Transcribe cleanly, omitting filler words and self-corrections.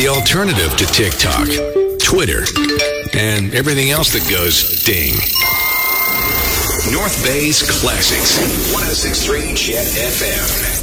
the alternative to TikTok, Twitter, and everything else that goes ding. North Bay's Classics, 106.3 Jet FM.